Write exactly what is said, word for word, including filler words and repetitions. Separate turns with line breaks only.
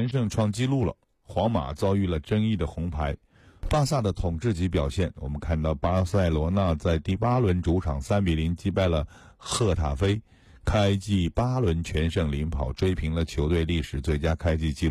全胜创纪录了，皇马遭遇了争议的红牌。巴萨的统治级表现，我们看到巴塞罗那在第八轮主场三比零击败了赫塔菲，开季八轮全胜领跑，追平了球队历史最佳开季纪录。